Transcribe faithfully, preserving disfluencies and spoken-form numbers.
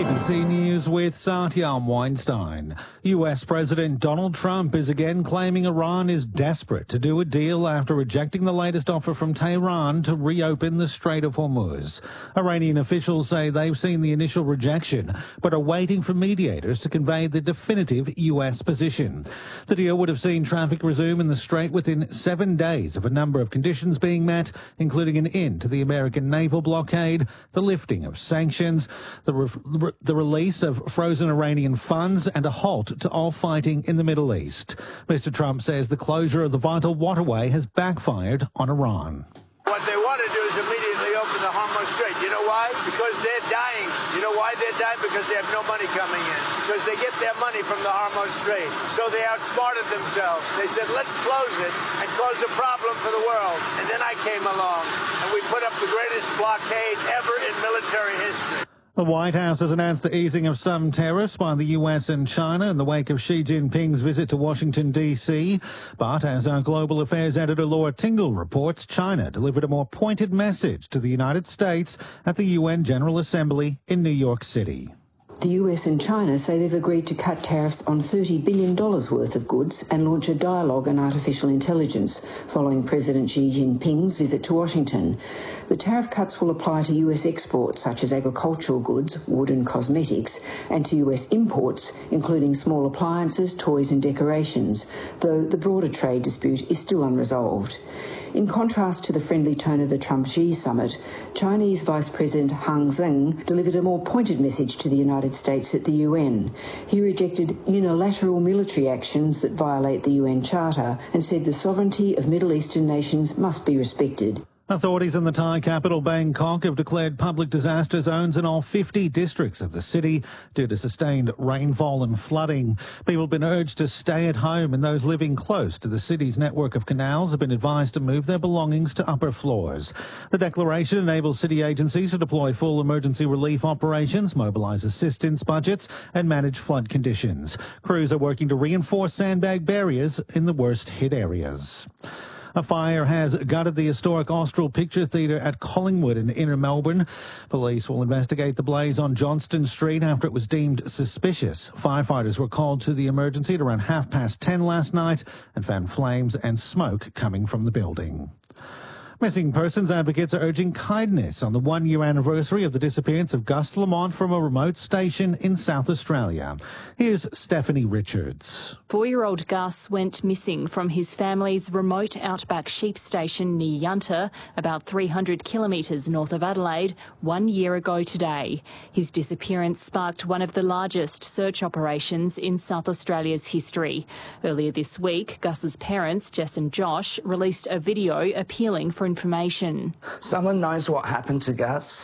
A B C News with Satyam Weinstein. U S President Donald Trump is again claiming Iran is desperate to do a deal after rejecting the latest offer from Tehran to reopen the Strait of Hormuz. Iranian officials say they've seen the initial rejection, but are waiting for mediators to convey the definitive U S position. The deal would have seen traffic resume in the Strait within seven days of a number of conditions being met, including an end to the American naval blockade, the lifting of sanctions, the re- the release of frozen Iranian funds and a halt to all fighting in the Middle East. Mister Trump says the closure of the vital waterway has backfired on Iran. What they want to do is immediately open the Hormuz Strait. You know why? Because they're dying. You know why they're dying? Because they have no money coming in. Because they get their money from the Hormuz Strait. So they outsmarted themselves. They said, let's close it and cause a problem for the world. And then I came along and we put up the greatest blockade ever in military history. The White House has announced the easing of some tariffs by the U S and China in the wake of Xi Jinping's visit to Washington, D C. But as our global affairs editor Laura Tingle reports, China delivered a more pointed message to the United States at the U N General Assembly in New York City. The U S and China say they've agreed to cut tariffs on thirty billion dollars worth of goods and launch a dialogue on artificial intelligence following President Xi Jinping's visit to Washington. The tariff cuts will apply to U S exports such as agricultural goods, wood and cosmetics, and to U S imports, including small appliances, toys and decorations, though the broader trade dispute is still unresolved. In contrast to the friendly tone of the Trump-Xi summit, Chinese Vice President Hang Zheng delivered a more pointed message to the United States at the U N. He rejected unilateral military actions that violate the U N Charter and said the sovereignty of Middle Eastern nations must be respected. Authorities in the Thai capital Bangkok have declared public disaster zones in all fifty districts of the city due to sustained rainfall and flooding. People have been urged to stay at home, and those living close to the city's network of canals have been advised to move their belongings to upper floors. The declaration enables city agencies to deploy full emergency relief operations, mobilise assistance budgets and manage flood conditions. Crews are working to reinforce sandbag barriers in the worst hit areas. A fire has gutted the historic Austral Picture Theatre at Collingwood in inner Melbourne. Police will investigate the blaze on Johnston Street after it was deemed suspicious. Firefighters were called to the emergency at around half past ten last night and found flames and smoke coming from the building. Missing persons advocates are urging kindness on the one-year anniversary of the disappearance of Gus Lamont from a remote station in South Australia. Here's Stephanie Richards. Four-year-old Gus went missing from his family's remote outback sheep station near Yunta, about three hundred kilometres north of Adelaide, one year ago today. His disappearance sparked one of the largest search operations in South Australia's history. Earlier this week, Gus's parents, Jess and Josh, released a video appealing for information. Someone knows what happened to Gus.